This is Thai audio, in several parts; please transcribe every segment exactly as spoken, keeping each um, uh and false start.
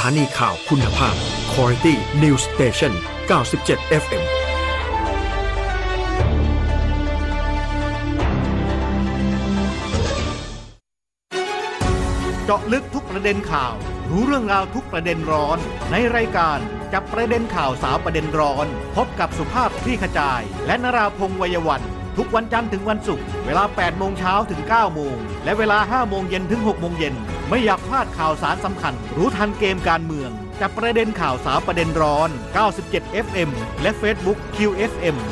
านีข่าวคุณภาพ Quality News Station เก้าสิบเจ็ด เอฟ เอ็มเจาะลึกทุกประเด็นข่าวรู้เรื่องราวทุกประเด็นร้อนในรายการจับประเด็นข่าวสาวประเด็นร้อนพบกับสุภาพคลี่ขจายและนราพงษ์วัยวันทุกวันจันทร์ถึงวันศุกร์เวลา แปดโมงเช้าถึง เก้าโมงและเวลา ห้าโมงเย็นถึง หกโมงเย็นไม่อยากพลาดข่าวสารสำคัญรู้ทันเกมการเมืองจับประเด็นข่าวสาวประเด็นร้อนเก้าสิบเจ็ด เอฟ เอ็ม และ Facebook คิว เอฟ เอ็ม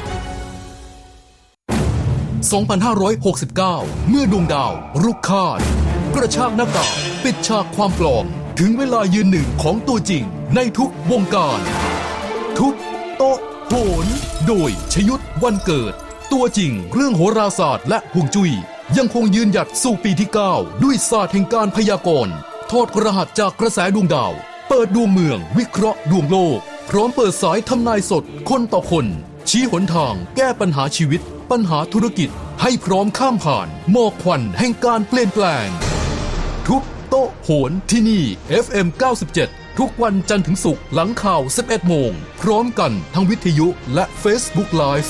สองพันห้าร้อยหกสิบเก้า เมื่อดวงดาวรุกคาดกระชากหน้ากากปิดฉากความปลอมถึงเวลายืนหนึ่งของตัวจริงในทุกวงการทุบโต๊ะโหนโดยชยุทธวันเกิดตัวจริงเรื่องโหราศาสตร์และฮวงจุ้ยยังคงยืนหยัดสู่ปีที่เก้าด้วยศาสตร์แห่งการพยากรณ์ถอดรหัสจากกระแสดวงดาวเปิดดวงเมืองวิเคราะห์ดวงโลกพร้อมเปิดสายทำนายสดคนต่อคนชี้หนทางแก้ปัญหาชีวิตปัญหาธุรกิจให้พร้อมข้ามผ่านหมอกควันแห่งการเปลี่ยนแปลงทุบโต๊ะโหนที่นี่ เอฟ เอ็ม เก้าสิบเจ็ด ทุกวันจันทร์ถึงศุกร์หลังข่าว สิบเอ็ดโมงพร้อมกันทั้งวิทยุและ Facebook Live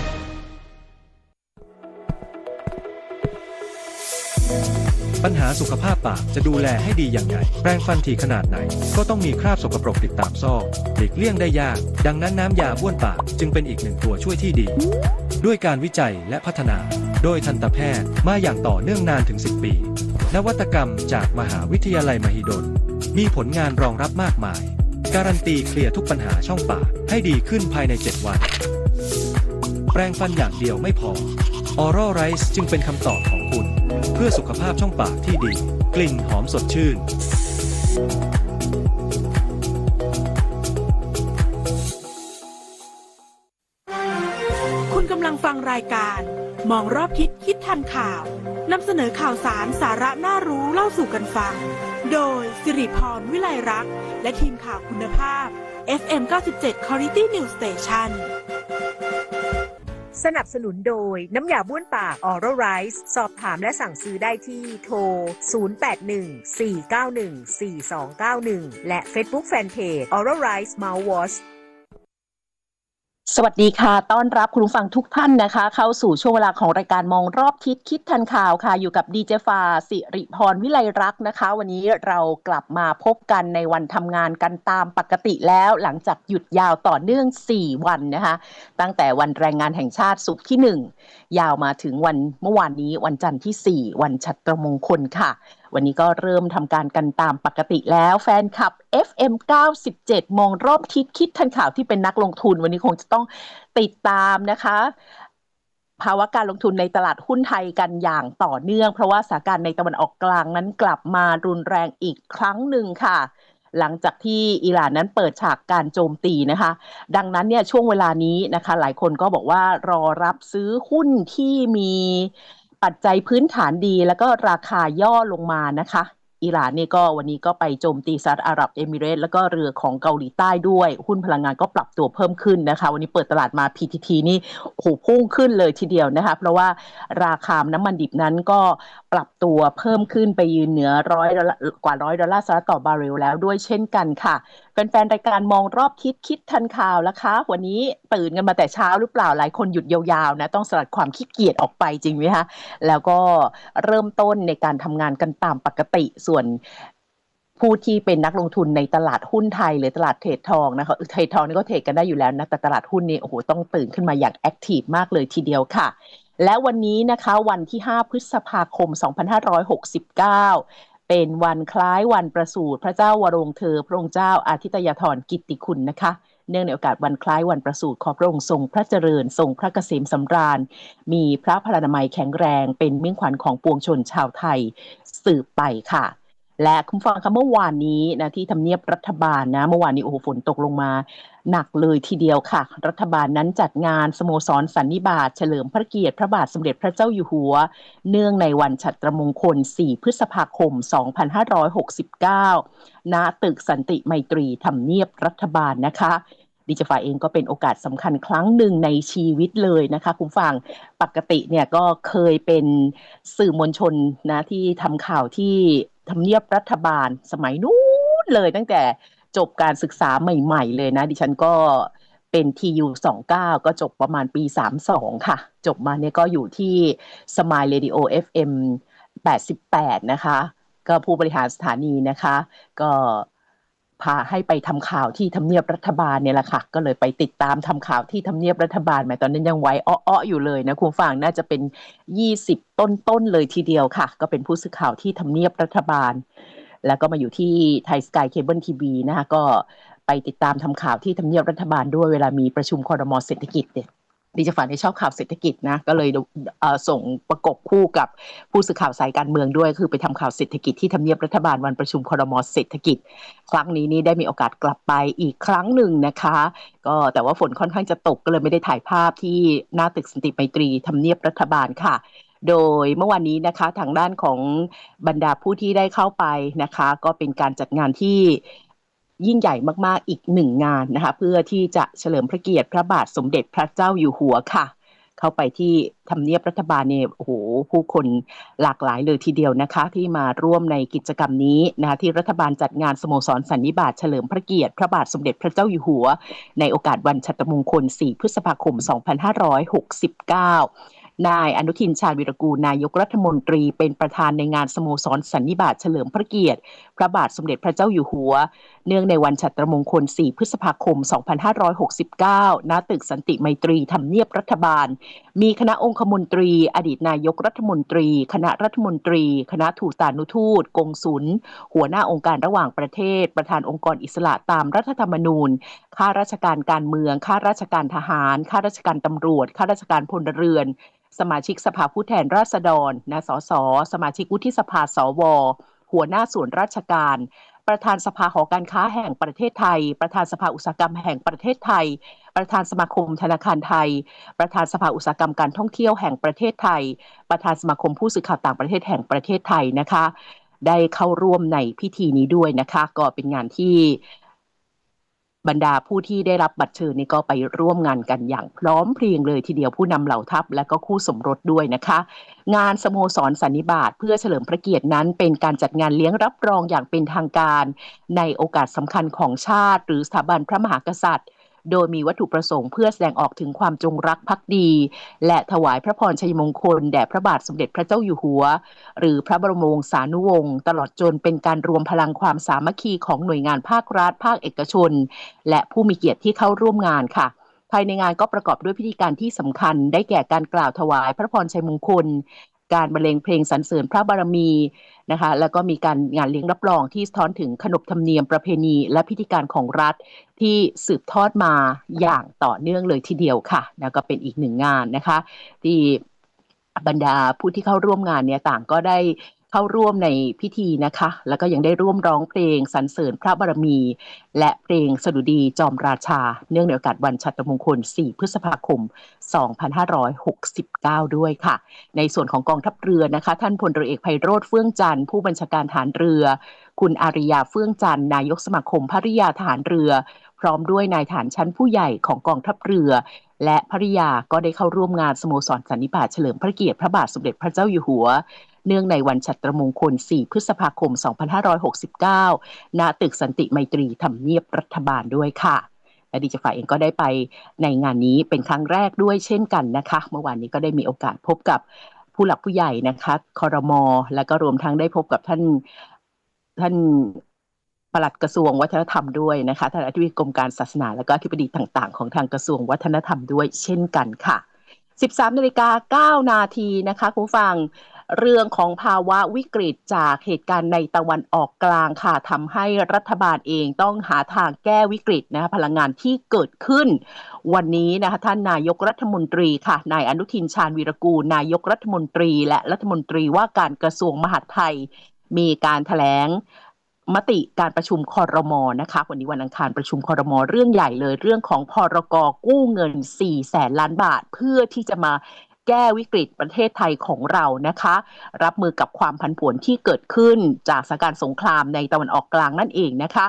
ปัญหาสุขภาพปากจะดูแลให้ดีอย่างไรแปรงฟันถี่ขนาดไหนก็ต้องมีคราบสกปรกติดตามซอกหลีกเลี่ยงได้ยากดังนั้นน้ำยาบ้วนปากจึงเป็นอีกหนึ่งตัวช่วยที่ดีด้วยการวิจัยและพัฒนาโดยทันตแพทย์มาอย่างต่อเนื่องนานถึงสิบปีนวัตกรรมจากมหาวิทยาลัยมหิดลมีผลงานรองรับมากมายการันตีเคลียร์ทุกปัญหาช่องปากให้ดีขึ้นภายในเจ็ดวันแปรงฟันอย่างเดียวไม่พอ Oral Rice จึงเป็นคำตอบของคุณเพื่อสุขภาพช่องปากที่ดีกลิ่นหอมสดชื่นคุณกำลังฟังรายการมองรอบทิศคิดทันข่าวนำเสนอข่าวสารสาระน่ารู้เล่าสู่กันฟังโดยสิริพรวิไลรักษ์และทีมข่าวคุณภาพ เอฟ เอ็ม เก้าสิบเจ็ด Quality News Station สนับสนุนโดยน้ำยาบ้วนปาก Oral Rice สอบถามและสั่งซื้อได้ที่โทรศูนย์ แปด หนึ่ง สี่ เก้า หนึ่ง สี่ สอง เก้า หนึ่งและ Facebook Fanpage Oral Rice Mouthwash สวัสดีค่ะต้อนรับคุณผู้ฟังทุกท่านนะคะเข้าสู่ช่วงเวลาของรายการมองรอบทิศคิดทันข่าวค่ะอยู่กับดีเจฟ้าสิริพรวิไลรักษ์นะคะวันนี้เรากลับมาพบกันในวันทำงานกันตามปกติแล้วหลังจากหยุดยาวต่อเนื่องสี่วันนะคะตั้งแต่วันแรงงานแห่งชาติศุกร์ที่หนึ่งยาวมาถึงวันเมื่อวานนี้วันจันทร์ที่สี่วันฉัตรมงคลค่ะวันนี้ก็เริ่มทำการกันตามปกติแล้วแฟนคลับ เอฟ เอ็ม เก้าสิบเจ็ด มองรอบทิศคิดทันข่าวที่เป็นนักลงทุนวันนี้คงจะต้องติดตามนะคะภาวะการลงทุนในตลาดหุ้นไทยกันอย่างต่อเนื่องเพราะว่าสถานการณ์ในตะวันออกกลางนั้นกลับมารุนแรงอีกครั้งหนึ่งค่ะหลังจากที่อิหร่านนั้นเปิดฉากการโจมตีนะคะดังนั้นเนี่ยช่วงเวลานี้นะคะหลายคนก็บอกว่ารอรับซื้อหุ้นที่มีปัจจัยพื้นฐานดีแล้วก็ราคาย่อลงมานะคะอิหร่านนี่ก็วันนี้ก็ไปโจมตีสหรัฐอาหรับเอมิเรตส์แล้วก็เรือของเกาหลีใต้ด้วยหุ้นพลังงานก็ปรับตัวเพิ่มขึ้นนะคะวันนี้เปิดตลาดมา พี ที ที นี่โอ้โหพุ่งขึ้นเลยทีเดียวนะคะเพราะว่าราคาน้ำมันดิบนั้นก็ปรับตัวเพิ่มขึ้นไปยืนเหนือร้อยกว่าร้อยดอลลาร์สหรัฐต่อบาร์เรลแล้วด้วยเช่นกันค่ะแฟนๆรายการมองรอบทิศคิดทันข่าวนะคะวันนี้ตื่นกันมาแต่เช้าหรือเปล่าหลายคนหยุดยาวๆนะต้องสลัดความขี้เกียจออกไปจริงไหมคะแล้วก็เริ่มต้นในการทำงานกันตามปกติส่วนผู้ที่เป็นนักลงทุนในตลาดหุ้นไทยหรือตลาดเทรดทองนะคะเทรดทองนี่ก็เทรดกันได้อยู่แล้วนะแต่ตลาดหุ้นนี่โอ้โหต้องตื่นขึ้นมาอย่างแอคทีฟมากเลยทีเดียวค่ะและวันนี้นะคะวันที่ห้าพฤษภาคมสองพันห้าร้อยหกสิบเก้าเป็นวันคล้ายวันประสูติพระเจ้าวโรงเธอพระองค์เจ้าอาทิตยธรกิตติคุณนะคะเนื่องในโอกาสวันคล้ายวันประสูติขอพระองค์ทรงพระเจริญทรงพระเกษมสำราญมีพระพลานามัยแข็งแรงเป็นมิ่งขวัญของปวงชนชาวไทยสืบไปค่ะและคุณฟังคะเมื่อวานนี้นะที่ทำเนียบรัฐบาลนะเมื่อวานนี้โอ้โหฝนตกลงมาหนักเลยทีเดียวค่ะรัฐบาลนั้นจัดงานสโมสรสันนิบาตเฉลิมพระเกียรติพระบาทสมเด็จพระเจ้าอยู่หัวเนื่องในวันฉัตรมงคลสี่พฤษภาคมสองพันห้าร้อยหกสิบเก้าณตึกสันติไมตรีทำเนียบรัฐบาลนะคะดิจิฟ้าเองก็เป็นโอกาสสำคัญครั้งหนึ่งในชีวิตเลยนะคะคุณฟังปกติเนี่ยก็เคยเป็นสื่อมวลชนนะที่ทำข่าวที่ทำเนียบรัฐบาลสมัยนู้นเลยตั้งแต่จบการศึกษาใหม่ๆเลยนะดิฉันก็เป็น ที ยู สองสิบเก้า ก็จบประมาณปีสามสิบสองค่ะจบมาเนี่ยก็อยู่ที่ Smile Radio เอฟ เอ็ม แปดสิบแปดนะคะก็ผู้บริหารสถานีนะคะก็พาให้ไปทำข่าวที่ทำเนียบรัฐบาลเนี่ยแหละค่ะก็เลยไปติดตามทำข่าวที่ทำเนียบรัฐบาลมาตอนนั้นยังไว้อ้อๆอยู่เลยนะคุณฟังน่าจะเป็นยี่สิบต้นๆเลยทีเดียวค่ะก็เป็นผู้สื่อข่าวที่ทำเนียบรัฐบาลแล้วก็มาอยู่ที่ไทยสกายเคเบิลทีวีนะคะก็ไปติดตามทำข่าวที่ทำเนียบรัฐบาลด้วยเวลามีประชุมครม.เศรษฐกิจเนี่ยดิฉันฝันในชอบข่าวเศรษฐกิจนะก็เลยเอ่อส่งประกบคู่กับผู้สื่อข่าวสายการเมืองด้วยคือไปทำข่าวเศรษฐกิจที่ทำเนียบรัฐบาลวันประชุมครม.เศรษฐกิจครั้งนี้นี่ได้มีโอกาสกลับไปอีกครั้งหนึ่งนะคะก็แต่ว่าฝนค่อนข้างจะตกก็เลยไม่ได้ถ่ายภาพที่หน้าตึกสันติไมตรีทำเนียบรัฐบาลค่ะโดยเมื่อวานนี้นะคะทางด้านของบรรดาผู้ที่ได้เข้าไปนะคะก็เป็นการจัดงานที่ยิ่งใหญ่มากๆอีกหนึ่งงานนะคะเพื่อที่จะเฉลิมพระเกียรติพระบาทสมเด็จพระเจ้าอยู่หัวค่ะเข้าไปที่ทำเนียบรัฐบาลเนี่ยโอ้โหผู้คนหลากหลายเลยทีเดียวนะคะที่มาร่วมในกิจกรรมนี้นะคะที่รัฐบาลจัดงานสโมสรสันนิบาตเฉลิมพระเกียรติพระบาทสมเด็จพระเจ้าอยู่หัวในโอกาสวันฉัตรมงคลสี่พฤษภาคมสองพันห้าร้อยหกสิบเก้านายอนุทินชาญวีรกูลนายกรัฐมนตรีเป็นประธานในงานสโมสรสันนิบาตเฉลิมพระเกียรติพระบาทสมเด็จพระเจ้าอยู่หัวเนื่องในวันฉัตรมงคลสี่พฤษภาคมสองพันห้าร้อยหกสิบเก้าณตึกสันติไมตรีทำเนียบรัฐบาลมีคณะองคมนตรีอดีตนายกรัฐมนตรีคณะรัฐมนตรีคณะทูตานุทูตกงสุลหัวหน้าองค์การระหว่างประเทศประธานองค์กรอิสระตามรัฐธรรมนูญข้าราชการการเมืองข้าราชการทหารข้าราชการตำรวจข้าราชการพลเรือนสมาชิกสภาผู้แทนราษฎรนะสสสมาชิกวุฒิสภาสวหัวหน้าส่วนราชการประธานสภาหอการค้าแห่งประเทศไทยประธานสภาอุตสาหกรรมแห่งประเทศไทยประธานสมาคมธนาคารไทยประธานสภาอุตสาหกรรมการท่องเที่ยวแห่งประเทศไทยประธานสมาคมผู้สื่อข่าวต่างประเทศแห่งประเทศไทยนะคะได้เข้าร่วมในพิธีนี้ด้วยนะคะก็เป็นงานที่บรรดาผู้ที่ได้รับบัตรเชิญนี่ก็ไปร่วมงานกันอย่างพร้อมเพรียงเลยทีเดียวผู้นำเหล่าทัพและก็คู่สมรสด้วยนะคะงานสโมสรสันนิบาตเพื่อเฉลิมพระเกียรตินั้นเป็นการจัดงานเลี้ยงรับรองอย่างเป็นทางการในโอกาสสำคัญของชาติหรือสถาบันพระมหากษัตริย์โดยมีวัตถุประสงค์เพื่อแสดงออกถึงความจงรักภักดีและถวายพระพรชัยมงคลแด่พระบาทสมเด็จพระเจ้าอยู่หัวหรือพระบรมวงศานุวงศ์ตลอดจนเป็นการรวมพลังความสามัคคีของหน่วยงานภาครัฐภาคเอกชนและผู้มีเกียรติที่เข้าร่วมงานค่ะภายในงานก็ประกอบด้วยพิธีการที่สำคัญได้แก่การกล่าวถวายพระพรชัยมงคลการบรรเลงเพลงสรรเสริญพระบารมีนะคะแล้วก็มีการงานเลี้ยงรับรองที่สะท้อนถึงขนบธรรมเนียมประเพณีและพิธีการของรัฐที่สืบทอดมาอย่างต่อเนื่องเลยทีเดียวค่ะแล้วก็เป็นอีกหนึ่งงานนะคะที่บรรดาผู้ที่เข้าร่วมงานเนี่ยต่างก็ได้เข้าร่วมในพิธีนะคะแล้วก็ยังได้ร่วมร้องเพลงสรรเสริญพระบารมีและเพลงสดุดีจอมราชาเนื่องในโอกาสวันฉัตรมงคลสี่พฤษภาคมสองพันห้าร้อยหกสิบเก้าด้วยค่ะในส่วนของกองทัพเรือนะคะท่านพลเรือเอกไพโรจน์เฟื่องจันทร์ผู้บัญชาการทหารเรือคุณอาริยาเฟื่องจันทร์นายกสมาคมภริยาทหารเรือพร้อมด้วยนายทหารชั้นผู้ใหญ่ของกองทัพเรือและภริยาก็ได้เข้าร่วมงานสโมสรสันนิบาตเฉลิมพระเกียรติพระบาทสมเด็จพระเจ้าอยู่หัวเนื่องในวันฉัตรมงคลสี่พฤษภาคมสองพันห้าร้อยหกสิบเก้าณตึกสันติไมตรีทำเนียบรัฐบาลด้วยค่ะและดิจิฟ้าเองก็ได้ไปในงานนี้เป็นครั้งแรกด้วยเช่นกันนะคะเมื่อวานนี้ก็ได้มีโอกาสพบกับผู้หลักผู้ใหญ่นะคะครม.และก็รวมทั้งได้พบกับท่านท่านปลัดกระทรวงวัฒนธรรมด้วยนะคะท่านอธิบดีกรมการศาสนาและก็อธิบดีต่างๆของทางกระทรวงวัฒนธรรมด้วยเช่นกันค่ะสิบสามนาฬิกาเก้านาทีนะคะคุณผู้ฟังเรื่องของภาวะวิกฤตจากเหตุการณ์ในตะวันออกกลางค่ะทำให้รัฐบาลเองต้องหาทางแก้วิกฤตนะคะพลังงานที่เกิดขึ้นวันนี้นะคะท่านนายกรัฐมนตรีค่ะนายอนุทินชาญวีรกูลนายกรัฐมนตรีและรัฐมนตรีว่าการกระทรวงมหาดไทยมีการแถลงมติการประชุมครม.นะคะวันนี้วันอังคารประชุมครม.เรื่องใหญ่เลยเรื่องของพรก.กู้เงินสี่แสนล้านบาทเพื่อที่จะมาแก้วิกฤตประเทศไทยของเรานะคะรับมือกับความผันผวนที่เกิดขึ้นจากสถานการณ์สงครามในตะวันออกกลางนั่นเองนะคะ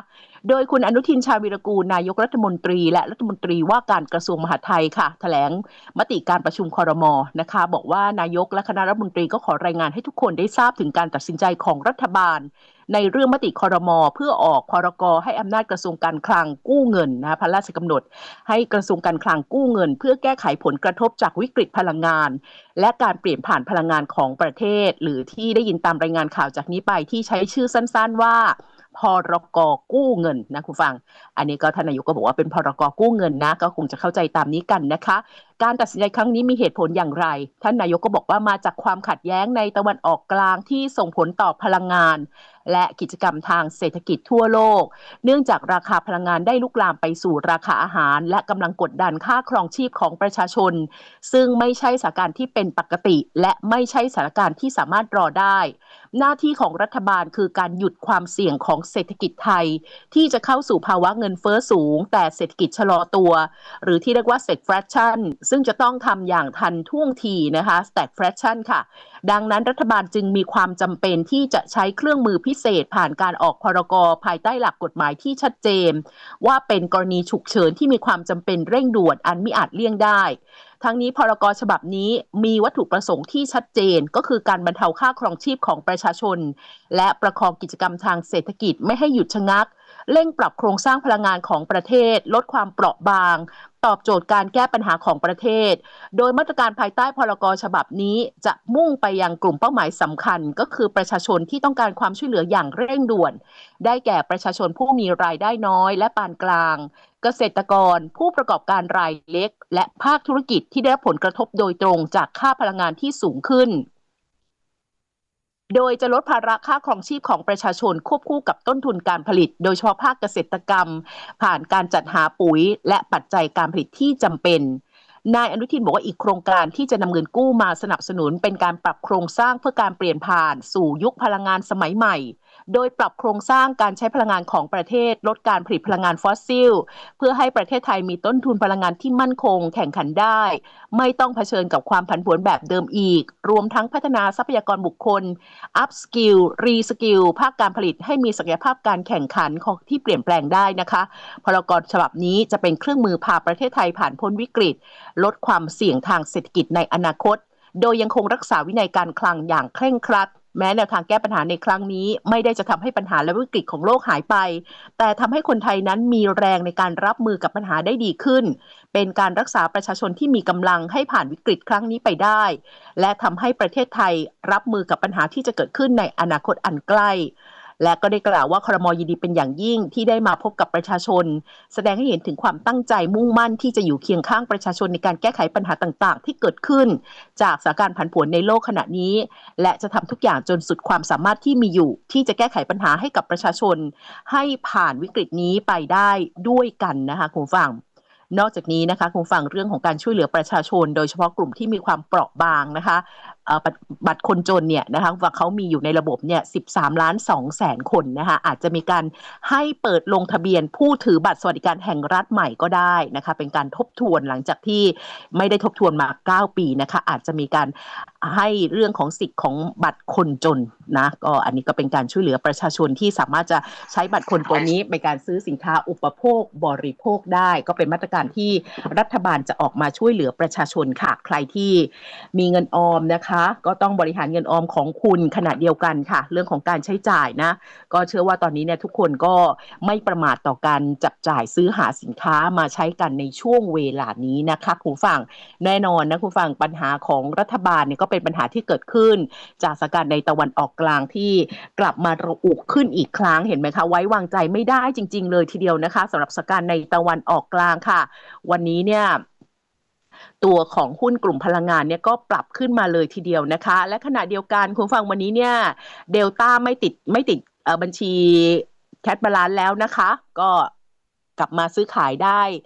โดยคุณอนุทินชาญวีรกูลนายกรัฐมนตรีและรัฐมนตรีว่าการกระทรวงมหาดไทยค่ะแถลงมติการประชุมครม.นะคะบอกว่านายกและคณะรัฐมนตรีก็ขอรายงานให้ทุกคนได้ทราบถึงการตัดสินใจของรัฐบาลในเรื่องมติครม.เพื่อออกพรก.ให้อำนาจกระทรวงการคลังกู้เงินนะพระราชกำหนดให้กระทรวงการคลังกู้เงินเพื่อแก้ไขผลกระทบจากวิกฤตพลังงานและการเปลี่ยนผ่านพลังงานของประเทศหรือที่ได้ยินตามรายงานข่าวจากนี้ไปที่ใช้ชื่อสั้นๆว่าพรก.กู้เงินนะคุณฟังอันนี้ก็ท่านนายกก็บอกว่าเป็นพรก.กู้เงินนะก็คงจะเข้าใจตามนี้กันนะคะการตัดสินใจครั้งนี้มีเหตุผลอย่างไรท่านนายกก็บอกว่ามาจากความขัดแย้งในตะวันออกกลางที่ส่งผลต่อพลังงานและกิจกรรมทางเศรษฐกิจทั่วโลกเนื่องจากราคาพลังงานได้ลุกลามไปสู่ราคาอาหารและกำลังกดดันค่าครองชีพของประชาชนซึ่งไม่ใช่สถานการณ์ที่เป็นปกติและไม่ใช่สถานการณ์ที่สามารถรอได้หน้าที่ของรัฐบาลคือการหยุดความเสี่ยงของเศรษฐกิจไทยที่จะเข้าสู่ภาวะเงินเฟ้อสูงแต่เศรษฐกิจชะลอตัวหรือที่เรียกว่า stagflation ซึ่งจะต้องทำอย่างทันท่วงทีนะคะ stagflation ค่ะดังนั้นรัฐบาลจึงมีความจำเป็นที่จะใช้เครื่องมือพิเศษผ่านการออกพรก.ภายใต้หลักกฎหมายที่ชัดเจนว่าเป็นกรณีฉุกเฉินที่มีความจำเป็นเร่งด่วนอันมิอาจเลี่ยงได้ทั้งนี้พรก.ฉบับนี้มีวัตถุประสงค์ที่ชัดเจนก็คือการบรรเทาค่าครองชีพของประชาชนและประคองกิจกรรมทางเศรษฐกิจไม่ให้หยุดชะงักเร่งปรับโครงสร้างพลังงานของประเทศลดความเปราะบางตอบโจทย์การแก้ปัญหาของประเทศโดยมาตรการภายใต้พรก.ฉบับนี้จะมุ่งไปยังกลุ่มเป้าหมายสำคัญก็คือประชาชนที่ต้องการความช่วยเหลืออย่างเร่งด่วนได้แก่ประชาชนผู้มีรายได้น้อยและปานกลางเกษตรกรผู้ประกอบการรายเล็กและภาคธุรกิจที่ได้รับผลกระทบโดยตรงจากค่าพลังงานที่สูงขึ้นโดยจะลดภาระค่าครองชีพของประชาชนควบคู่กับต้นทุนการผลิตโดยเฉพาะภาคเกษตรกรรมผ่านการจัดหาปุ๋ยและปัจจัยการผลิตที่จำเป็นนายอนุทินบอกว่าอีกโครงการที่จะนำเงินกู้มาสนับสนุนเป็นการปรับโครงสร้างเพื่อการเปลี่ยนผ่านสู่ยุคพลังงานสมัยใหม่โดยปรับโครงสร้างการใช้พลังงานของประเทศลดการผลิตพลังงานฟอสซิลเพื่อให้ประเทศไทยมีต้นทุนพลังงานที่มั่นคงแข่งขันได้ไม่ต้องเผชิญกับความผันผวนแบบเดิมอีกรวมทั้งพัฒนาทรัพยากรบุคคล up skill re skill ภาคการผลิตให้มีศักยภาพการแข่งขันของที่เปลี่ยนแปลงได้นะคะพรก.ฉบับนี้จะเป็นเครื่องมือพาประเทศไทยผ่านพ้นวิกฤตลดความเสี่ยงทางเศรษฐกิจในอนาคตโดยยังคงรักษาวินัยการคลังอย่างเคร่งครัดแม้แนวทางแก้ปัญหาในครั้งนี้ไม่ได้จะทำให้ปัญหาและวิกฤตของโลกหายไปแต่ทำให้คนไทยนั้นมีแรงในการรับมือกับปัญหาได้ดีขึ้นเป็นการรักษาประชาชนที่มีกำลังให้ผ่านวิกฤตครั้งนี้ไปได้และทำให้ประเทศไทยรับมือกับปัญหาที่จะเกิดขึ้นในอนาคตอันใกล้และก็ได้กล่าวว่าครม.ยินดีเป็นอย่างยิ่งที่ได้มาพบกับประชาชนแสดงให้เห็นถึงความตั้งใจมุ่งมั่นที่จะอยู่เคียงข้างประชาชนในการแก้ไขปัญหาต่างๆที่เกิดขึ้นจากสถานการณ์ผันผวนในโลกขณะนี้และจะทำทุกอย่างจนสุดความสามารถที่มีอยู่ที่จะแก้ไขปัญหาให้กับประชาชนให้ผ่านวิกฤตนี้ไปได้ด้วยกันนะคะคุณผู้ฟังนอกจากนี้นะคะคุณฟังเรื่องของการช่วยเหลือประชาชนโดยเฉพาะกลุ่มที่มีความเปราะบางนะคะบัตรคนจนเนี่ยนะคะว่าเขามีอยู่ในระบบเนี่ยสิบสามล้านสองแสนคนนะคะอาจจะมีการให้เปิดลงทะเบียนผู้ถือบัตรสวัสดิการแห่งรัฐใหม่ก็ได้นะคะเป็นการทบทวนหลังจากที่ไม่ได้ทบทวนมาเก้าปีนะคะอาจจะมีการให้เรื่องของสิทธิ์ของบัตรคนจนนะก็อันนี้ก็เป็นการช่วยเหลือประชาชนที่สามารถจะใช้บัตรคนตัวนี้ในการซื้อสินค้าอุปโภคบริโภคได้ก็เป็นมาตรการที่รัฐบาลจะออกมาช่วยเหลือประชาชนค่ะใครที่มีเงินออมนะคะก็ต้องบริหารเงินออมของคุณขณะเดียวกันค่ะเรื่องของการใช้จ่ายนะก็เชื่อว่าตอนนี้เนี่ยทุกคนก็ไม่ประมาทต่อการจับจ่ายซื้อหาสินค้ามาใช้กันในช่วงเวลานี้นะคะคุณฟังแน่นอนนะคุณฟังปัญหาของรัฐบาลเนี่ยก็เป็นปัญหาที่เกิดขึ้นจากสถานการณ์ในตะวันออกกลางที่กลับมาระอุขึ้นอีกครั้งเห็นไหมคะไว้วางใจไม่ได้จริงๆเลยทีเดียวนะคะสำหรับสถานการณ์ในตะวันออกกลางค่ะวันนี้เนี่ยตัวของหุ้นกลุ่มพลังงานเนี่ยก็ปรับขึ้นมาเลยทีเดียวนะคะและขณะเดียวกันคุณฟังวันนี้เนี่ยเดลต้าไม่ติดไม่ติดบัญชีแคชบาลานซ์แล้วนะคะก็กลับมาซื้อขายได้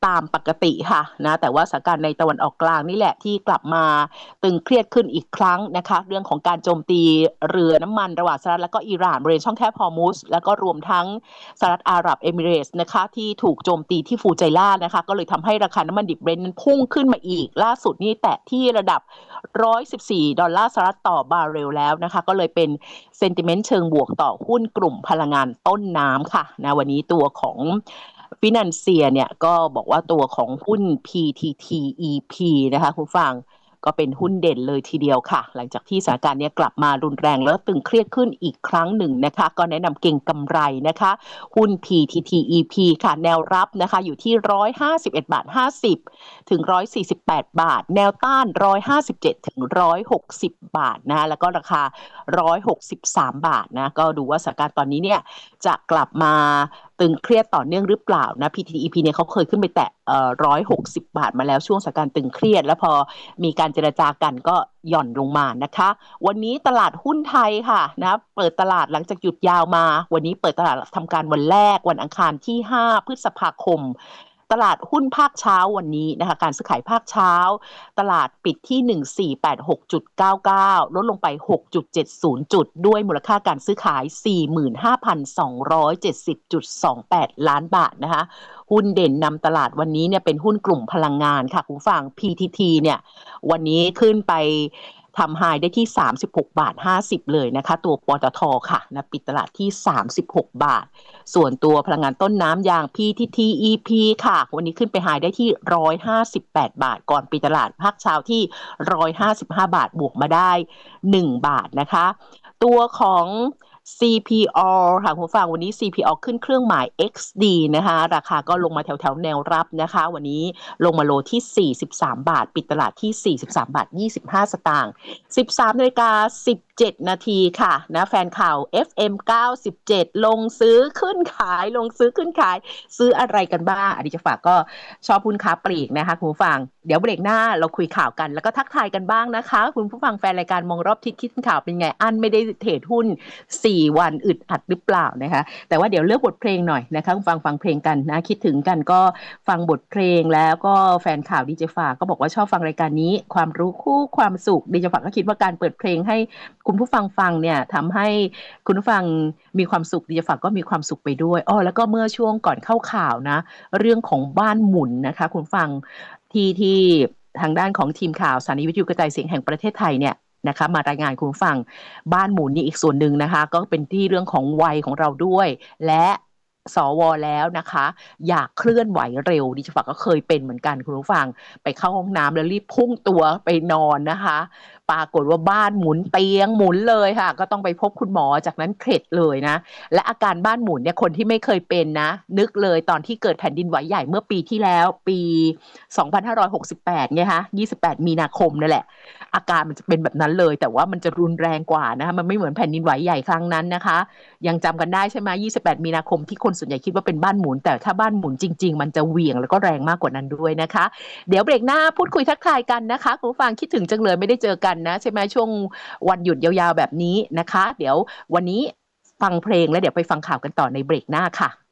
ตามปกติค่ะนะแต่ว่าสถานการณ์ในตะวันออกกลางนี่แหละที่กลับมาตึงเครียดขึ้นอีกครั้งนะคะเรื่องของการโจมตีเรือน้ำมันระหว่างสหรัฐและก็อิหร่านบริเวณช่องแคบฮอร์มุซแล้วก็รวมทั้งสหรัฐอาหรับเอมิเรตส์นะคะที่ถูกโจมตีที่ฟูไจล่านะคะก็เลยทำให้ราคาน้ำมันดิบเบรนท์นั้นพุ่งขึ้นมาอีกล่าสุดนี่แตะที่ระดับหนึ่งร้อยสิบสี่ดอลลาร์สหรัฐต่อบาร์เรลแล้วนะคะก็เลยเป็นเซนติเมนต์เชิงบวกต่อหุ้นกลุ่มพลังงานต้นน้ำค่ะนะวันนี้ตัวของฟินันเซียเนี่ยก็บอกว่าตัวของหุ้น พี ที ที อี พี นะคะคุณฟังก็เป็นหุ้นเด่นเลยทีเดียวค่ะหลังจากที่สถานการณ์นี้กลับมารุนแรงแล้วตึงเครียดขึ้นอีกครั้งหนึ่งนะคะก็แนะนำเก็งกำไรนะคะหุ้น พี ที ที อี พี ค่ะแนวรับนะคะอยู่ที่หนึ่งร้อยห้าสิบเอ็ดบาทห้าสิบถึงหนึ่งร้อยสี่สิบแปดบาทแนวต้านหนึ่งร้อยห้าสิบเจ็ดถึงหนึ่งร้อยหกสิบบาทนะแล้วก็ราคาหนึ่งร้อยหกสิบสามบาทนะก็ดูว่าสถานการณ์ตอนนี้เนี่ยจะกลับมาตึงเครียดต่อเนื่องหรือเปล่านะ พี ที ที อี พี เนี่ยเขาเคยขึ้นไปแตะเอ่อหนึ่งร้อยหกสิบบาทมาแล้วช่วงสถานการณ์ตึงเครียดแล้วพอมีการเจรจากันก็หย่อนลงมานะคะวันนี้ตลาดหุ้นไทยค่ะนะเปิดตลาดหลังจากหยุดยาวมาวันนี้เปิดตลาดทำการวันแรกวันอังคารที่ห้าพฤษภาคมตลาดหุ้นภาคเช้าวันนี้นะคะการซื้อขายภาคเช้าตลาดปิดที่ หนึ่งพันสี่ร้อยแปดสิบหกจุดเก้าเก้า ลดลงไป หกจุดเจ็ดศูนย์ จุดด้วยมูลค่าการซื้อขาย สี่หมื่นห้าพันสองร้อยเจ็ดสิบจุดสองแปด ล้านบาทนะคะหุ้นเด่นนำตลาดวันนี้เนี่ยเป็นหุ้นกลุ่มพลังงานค่ะคุณฟัง พี ที ที เนี่ยวันนี้ขึ้นไปทำไฮได้ที่สามสิบหกบาทห้าสิบเลยนะคะตัวปตท.ค่ะนะปิดตลาดที่สามสิบหกบาทส่วนตัวพลังงานต้นน้ำอย่าง พี ที ที อี พี ค่ะวันนี้ขึ้นไปไฮได้ที่หนึ่งร้อยห้าสิบแปดบาทก่อนปิดตลาดภาคเช้าที่หนึ่งร้อยห้าสิบห้าบาทบวกมาได้หนึ่งบาทนะคะตัวของ ซี พี อ ค่ะคุณฟังวันนี้ ซี พี อ ขึ้นเครื่องหมาย เอ็กซ์ ดี นะคะราคาก็ลงมาแถวๆแนวรับนะคะวันนี้ลงมาโลที่สี่สิบสามบาทปิดตลาดที่สี่สิบสามบาทยี่สิบห้าสตางค์ สิบสามนาฬิกาสิบเจ็ดนาทีค่ะนะแฟนข่าว เอฟ เอ็ม เก้าสิบเจ็ดลงซื้อขึ้นขายลงซื้อขึ้นขายซื้ออะไรกันบ้างอดิจะฝากก็ชอบหุ้นค้าปลีกนะคะคุณผู้ฟังเดี๋ยวเบรกหน้าเราคุยข่าวกันแล้วก็ทักทายกันบ้างนะคะคุณผู้ฟังแฟนรายการมองรอบทิศคิดข่าวเป็นไงอันไม่ได้เทรดหุ้นสี่วันอึดอัดหรือเปล่านะคะแต่ว่าเดี๋ยวเลือกบทเพลงหน่อยนะคะคุณฟังฟังเพลงกันนะคิดถึงกันก็ฟังบทเพลงแล้วก็แฟนข่าวดีเจฝากก็บอกว่าชอบฟังรายการนี้ความรู้คู่ความสุขดีเจฝากก็คิดว่าการเปิดเพลงให้คุณผู้ฟังฟังเนี่ยทำให้คุณผู้ฟังมีความสุขดีเจฝากก็มีความสุขไปด้วยอ้อแล้วก็เมื่อช่วงก่อนเข้าข่าวนะเรื่องของบ้านหมุนนะคะคุณฟังที่ที่ทางด้านของทีมข่าวสถานีวิทยุกระจายเสียงแห่งประเทศไทยเนี่ยนะคะมารายงานคุณฟังบ้านหมุนนี่อีกส่วนหนึ่งนะคะก็เป็นที่เรื่องของวัยของเราด้วยและสวแล้วนะคะอยากเคลื่อนไหวเร็วดิฉันก็เคยเป็นเหมือนกันคุณผู้ฟังไปเข้าห้องน้ำแล้วรีบพุ่งตัวไปนอนนะคะปรากฏว่าบ้านหมุนเตียงหมุนเลยค่ะก็ต้องไปพบคุณหมอจากนั้นเคล็ดเลยนะและอาการบ้านหมุนเนี่ยคนที่ไม่เคยเป็นนะนึกเลยตอนที่เกิดแผ่นดินไหวใหญ่เมื่อปีที่แล้วปีสองพันห้าร้อยหกสิบแปดไงฮะยี่สิบแปดมีนาคมนั่นแหละอาการมันจะเป็นแบบนั้นเลยแต่ว่ามันจะรุนแรงกว่านะคะมันไม่เหมือนแผ่นดินไหวใหญ่ครั้งนั้นนะคะยังจำกันได้ใช่ไหมยี่สิบแปดมีนาคมที่คนส่วนใหญ่คิดว่าเป็นบ้านหมุนแต่ถ้าบ้านหมุนจริงๆมันจะเหวี่ยงแล้วก็แรงมากกว่านั้นด้วยนะคะเดี๋ยวเบรกหน้าพูดคุยทักทายกันนะคะคุณผู้ฟังคิดถึงจังเลยไม่ได้เจอกันนะใช่ไหมช่วงวันหยุดยาวๆแบบนี้นะคะเดี๋ยววันนี้ฟังเพลงแล้วเดี๋ยวไปฟังข่าวกันต่อในเบรกหน้าค่ะ